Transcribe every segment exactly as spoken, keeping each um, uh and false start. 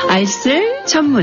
알쓸 전문.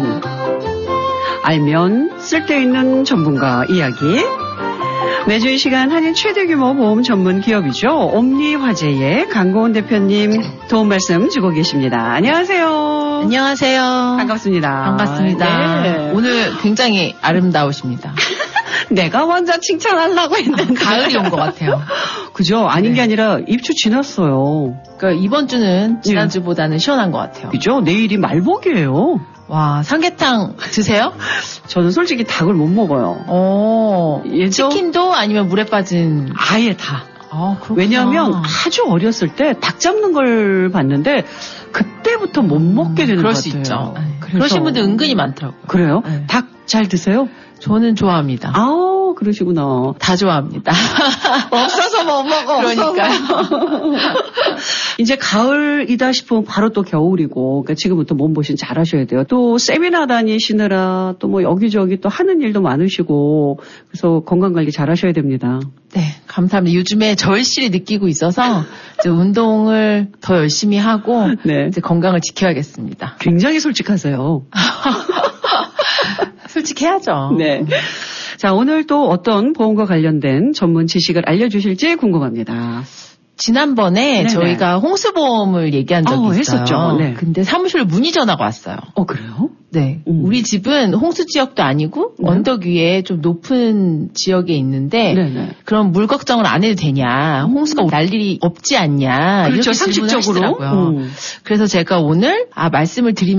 알면 쓸데있는 전문가 이야기. 매주 이 시간 한인 최대 규모 보험 전문 기업이죠. 옴니화재의 강고은 대표님 도움 말씀 주고 계십니다. 안녕하세요. 안녕하세요. 반갑습니다. 반갑습니다. 네. 오늘 굉장히 아름다우십니다. 내가 먼저 칭찬하려고 했는데. 가을이 온 것 같아요. 그죠? 아닌 게 네. 아니라 입추 지났어요. 그러니까 이번 주는 지난주보다는 네. 시원한 것 같아요. 그죠? 내일이 말복이에요. 와, 삼계탕 드세요? 저는 솔직히 닭을 못 먹어요. 오, 예전... 치킨도 아니면 물에 빠진? 아예 다. 아, 그렇구나. 왜냐하면 아주 어렸을 때 닭 잡는 걸 봤는데 그때부터 못 먹게 되는 것 같아요. 그럴 수 있죠. 그래서... 그러신 분들 은근히 많더라고요. 그래요? 네. 닭 잘 드세요? 저는 좋아합니다. 아우, 그러시구나. 다 좋아합니다. 없어서 못 먹어. 그러니까요. 이제 가을이다 싶으면 바로 또 겨울이고, 그러니까 지금부터 몸보신 잘 하셔야 돼요. 또 세미나 다니시느라 또 뭐 여기저기 또 하는 일도 많으시고, 그래서 건강관리 잘 하셔야 됩니다. 네, 감사합니다. 요즘에 절실히 느끼고 있어서 이제 운동을 더 열심히 하고 네. 이제 건강을 지켜야겠습니다. 굉장히 솔직하세요. 솔직해야죠. 네. 자, 오늘 또 어떤 보험과 관련된 전문 지식을 알려주실지 궁금합니다. 지난번에 네네. 저희가 홍수보험을 얘기한 적이 어, 있어요. 했었죠. 네. 근데 사무실로 문의 전화가 왔어요. 어, 그래요? 네. 음. 우리 집은 홍수 지역도 아니고 네. 언덕 위에 좀 높은 지역에 있는데 네네. 그럼 물 걱정을 안 해도 되냐? 홍수가 날 일이 없지 않냐? 그렇죠. 이렇게 상식적으로. 음. 그래서 제가 오늘 아 말씀을 드리면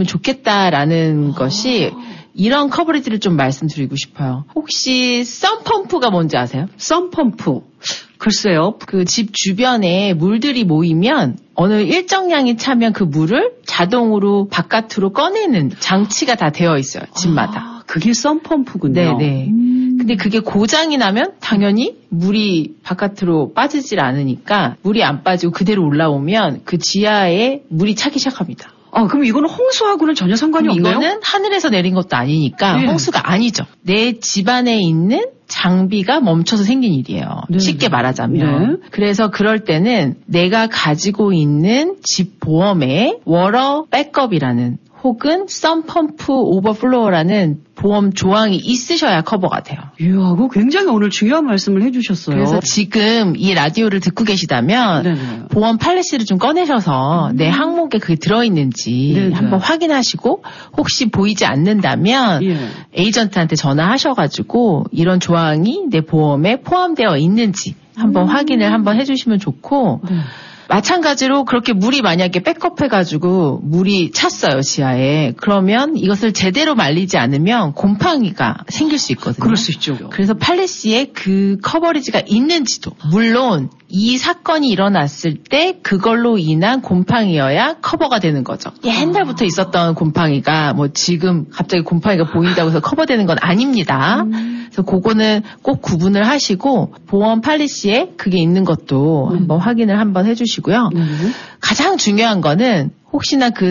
좋겠다라는 아. 것이 이런 커버리지를 좀 말씀드리고 싶어요. 혹시 썬펌프가 뭔지 아세요? 썬펌프. 글쎄요. 그 집 주변에 물들이 모이면 어느 일정량이 차면 그 물을 자동으로 바깥으로 꺼내는 장치가 다 되어 있어요. 집마다. 아, 그게 썬펌프군요. 네네. 음. 근데 그게 고장이 나면 당연히 물이 바깥으로 빠지질 않으니까 물이 안 빠지고 그대로 올라오면 그 지하에 물이 차기 시작합니다. 아, 그럼 이거는 홍수하고는 전혀 상관이 없나요? 이거는 하늘에서 내린 것도 아니니까 네. 홍수가 아니죠. 내 집안에 있는 장비가 멈춰서 생긴 일이에요. 네. 쉽게 말하자면. 네. 그래서 그럴 때는 내가 가지고 있는 집 보험에 워러 백업이라는 혹은 썬펌프 오버플로어라는 보험 조항이 있으셔야 커버가 돼요. 이야, 그거 굉장히 오늘 중요한 말씀을 해주셨어요. 그래서 지금 이 라디오를 듣고 계시다면 네네. 보험 팔레시를 좀 꺼내셔서 음. 내 항목에 그게 들어있는지 네네. 한번 확인하시고 혹시 보이지 않는다면 예. 에이전트한테 전화하셔가지고 이런 조항이 내 보험에 포함되어 있는지 한번 음. 확인을 한번 해주시면 좋고 네. 마찬가지로 그렇게 물이 만약에 백업해가지고 물이 찼어요, 지하에. 그러면 이것을 제대로 말리지 않으면 곰팡이가 생길 수 있거든요. 그럴 수 있죠. 그래서 팔레시에 그 커버리지가 있는지도. 물론 이 사건이 일어났을 때 그걸로 인한 곰팡이여야 커버가 되는 거죠. 옛날부터 있었던 곰팡이가 뭐 지금 갑자기 곰팡이가 보인다고 해서 커버되는 건 아닙니다. 음. 그래서 그거는 꼭 구분을 하시고 보험 팔레시에 그게 있는 것도 음. 한번 확인을 한번 해주시고 고요. 음. 가장 중요한 거는 혹시나 그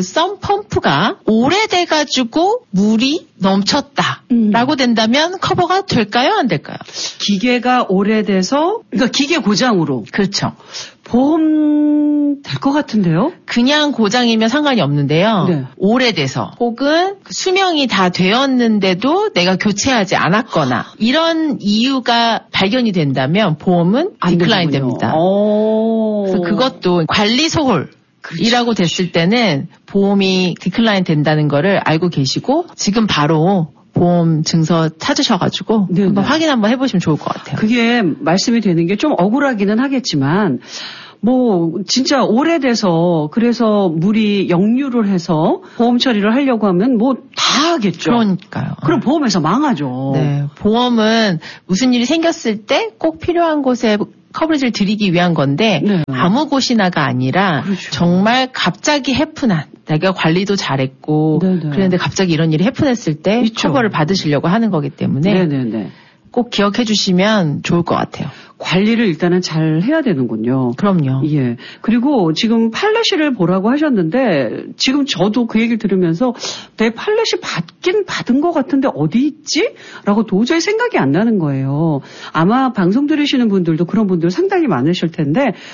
썬펌프가 오래돼가지고 물이 넘쳤다라고 음. 된다면 커버가 될까요? 안 될까요? 기계가 오래돼서 그러니까 기계 고장으로. 그렇죠. 보험 될 것 같은데요? 그냥 고장이면 상관이 없는데요. 네. 오래돼서 혹은 수명이 다 되었는데도 내가 교체하지 않았거나 이런 이유가 발견이 된다면 보험은 디클라인 됩니다. 그래서 그것도 관리 소홀 이라고 됐을 때는 보험이 디클라인 된다는 거를 알고 계시고 지금 바로 보험 증서 찾으셔가지고 네네. 한번 확인 한번 해보시면 좋을 것 같아요. 그게 말씀이 되는 게 좀 억울하기는 하겠지만 뭐 진짜 오래돼서 그래서 물이 역류를 해서 보험 처리를 하려고 하면 뭐 다 하겠죠. 그러니까요. 그럼 보험회사 망하죠. 네, 보험은 무슨 일이 생겼을 때 꼭 필요한 곳에 커버리지를 드리기 위한 건데 네. 아무 곳이나가 아니라 그렇죠. 정말 갑자기 해프난 내가 관리도 잘했고 네네. 그런데 갑자기 이런 일이 해프냈을 때 있죠. 커버를 받으시려고 하는 거기 때문에 네네네. 꼭 기억해 주시면 좋을 것 같아요. 관리를 일단은 잘 해야 되는군요. 그럼요. 예. 그리고 지금 팔레시를 보라고 하셨는데 지금 저도 그 얘기를 들으면서 내 팔레시 받긴 받은 것 같은데 어디 있지? 라고 도저히 생각이 안 나는 거예요. 아마 방송 들으시는 분들도 그런 분들 상당히 많으실 텐데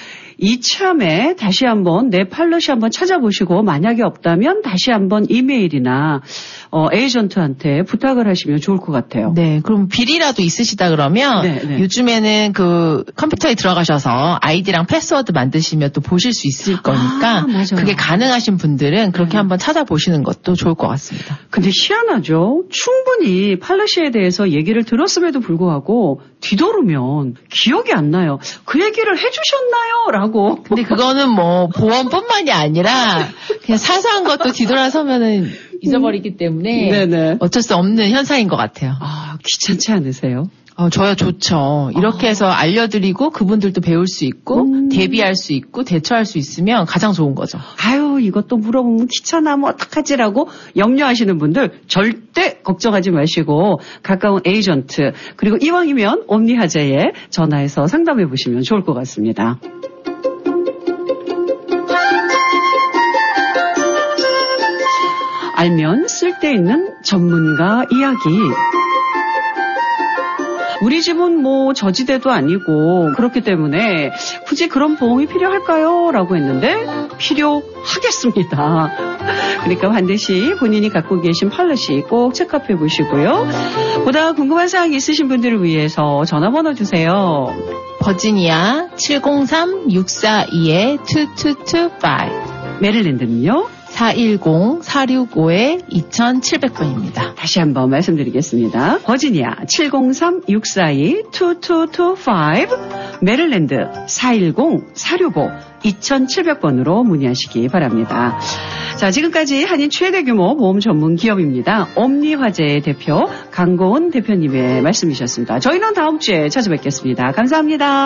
이참에 다시 한번 내 팔럿이 한번 찾아보시고 만약에 없다면 다시 한번 이메일이나 어, 에이전트한테 부탁을 하시면 좋을 것 같아요. 네, 그럼 비리라도 있으시다 그러면 네, 네. 요즘에는 그 컴퓨터에 들어가셔서 아이디랑 패스워드 만드시면 또 보실 수 있을 거니까 아, 맞아요. 그게 가능하신 분들은 그렇게 네. 한번 찾아보시는 것도 좋을 것 같습니다. 근데 희한하죠. 충분히 팔러시에 대해서 얘기를 들었음에도 불구하고 뒤돌으면 기억이 안 나요. 그 얘기를 해주셨나요? 라고. 근데 그거는 뭐 보험뿐만이 아니라 그냥 사소한 것도 뒤돌아서면은 잊어버리기 때문에 네네. 어쩔 수 없는 현상인 것 같아요. 아, 귀찮지 않으세요? 어, 저야 좋죠. 이렇게 아. 해서 알려드리고 그분들도 배울 수 있고 음. 대비할 수 있고 대처할 수 있으면 가장 좋은 거죠. 아유, 이것도 물어보면 귀찮아, 뭐 어떡하지라고 염려하시는 분들 절대 걱정하지 마시고 가까운 에이전트 그리고 이왕이면 옴니화재에 전화해서 상담해 보시면 좋을 것 같습니다. 알면 쓸데있는 전문가 이야기. 우리 집은 뭐 저지대도 아니고 그렇기 때문에 굳이 그런 보험이 필요할까요? 라고 했는데 필요하겠습니다. 그러니까 반드시 본인이 갖고 계신 팔러시 꼭 체크해 보시고요. 보다 궁금한 사항이 있으신 분들을 위해서 전화번호 주세요. 버지니아 칠공삼 육사이 이이이이오 메릴랜드는요? 사일공 사육오 이칠백 번입니다. 다시 한번 말씀드리겠습니다. 버지니아 칠공삼 육사이 이이이이오 메릴랜드 사일공 사육오 이칠백 번으로 문의하시기 바랍니다. 자, 지금까지 한인 최대 규모 보험 전문 기업입니다. 옴니화재의 대표 강고은 대표님의 말씀이셨습니다. 저희는 다음 주에 찾아뵙겠습니다. 감사합니다.